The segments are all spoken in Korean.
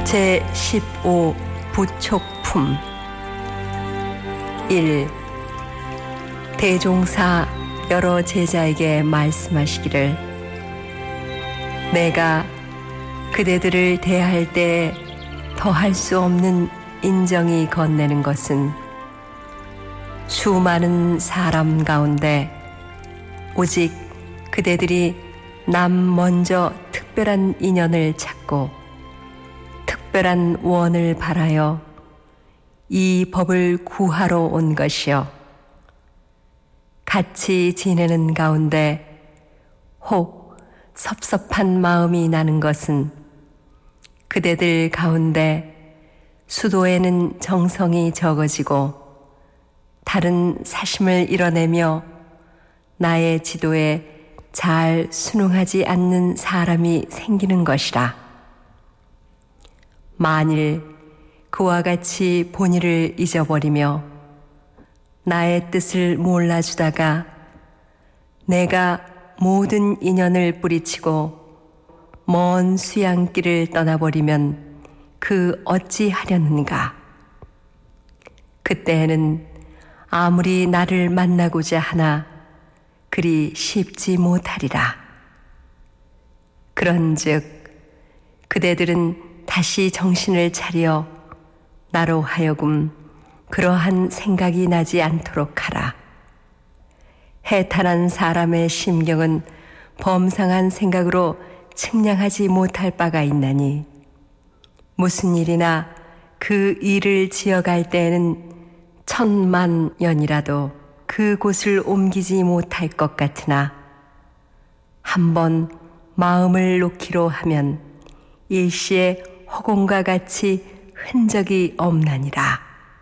제15 부촉품 1. 대종사 여러 제자에게 말씀하시기를 내가 그대들을 대할 때 더할 수 없는 인정이 건네는 것은 수많은 사람 가운데 오직 그대들이 남 먼저 특별한 인연을 찾고 특별한 원을 바라여 이 법을 구하러 온 것이요. 같이 지내는 가운데 혹 섭섭한 마음이 나는 것은 그대들 가운데 수도에는 정성이 적어지고 다른 사심을 이뤄내며 나의 지도에 잘 순응하지 않는 사람이 생기는 것이라. 만일 그와 같이 본의를 잊어버리며 나의 뜻을 몰라주다가 내가 모든 인연을 뿌리치고 먼 수양길을 떠나버리면 그 어찌하려는가. 그때에는 아무리 나를 만나고자 하나 그리 쉽지 못하리라. 그런즉 그대들은 다시 정신을 차려 나로 하여금 그러한 생각이 나지 않도록 하라. 해탈한 사람의 심경은 범상한 생각으로 측량하지 못할 바가 있나니 무슨 일이나 그 일을 지어갈 때에는 10,000,000년이라도 그곳을 옮기지 못할 것 같으나 한번 마음을 놓기로 하면 일시에 허공과 같이 흔적이 없나니라.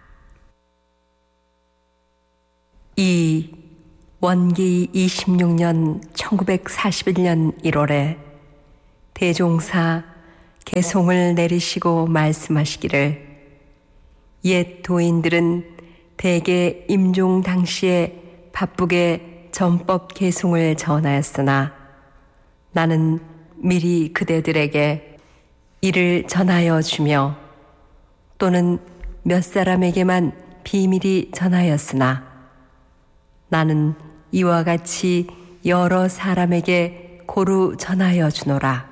2. 원기 26년 1941년 1월에 대종사 개송을 내리시고 말씀하시기를 옛 도인들은 대개 임종 당시에 바쁘게 전법 개송을 전하였으나 나는 미리 그대들에게 이를 전하여 주며 또는 몇 사람에게만 비밀이 전하였으나 나는 이와 같이 여러 사람에게 고루 전하여 주노라.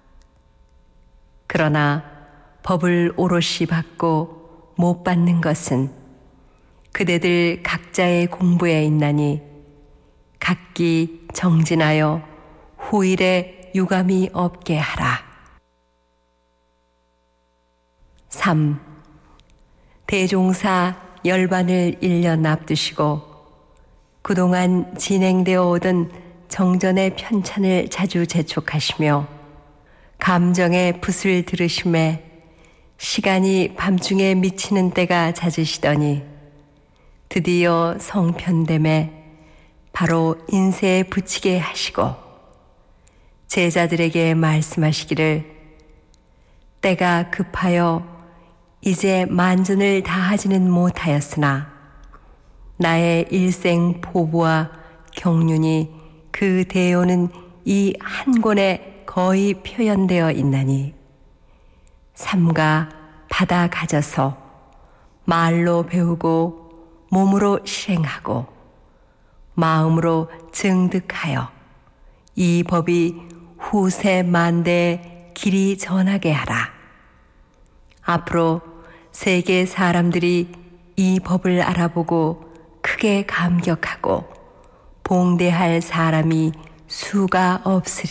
그러나 법을 오롯이 받고 못 받는 것은 그대들 각자의 공부에 있나니 각기 정진하여 후일에 유감이 없게 하라. 3. 대종사 열반을 1년 앞두시고 그동안 진행되어 오던 정전의 편찬을 자주 재촉하시며 감정의 붓을 들으심에 시간이 밤중에 미치는 때가 잦으시더니 드디어 성편됨에 바로 인쇄에 붙이게 하시고 제자들에게 말씀하시기를 때가 급하여 이제 만전을 다하지는 못하였으나 나의 일생 포부와 경륜이 그 대요는 이 한 권에 거의 표현되어 있나니 삼가 받아 가져서 말로 배우고 몸으로 실행하고 마음으로 증득하여 이 법이 후세 만대에 길이 전하게 하라. 앞으로 세계 사람들이 이 법을 알아보고 크게 감격하고 봉대할 사람이 수가 없으리.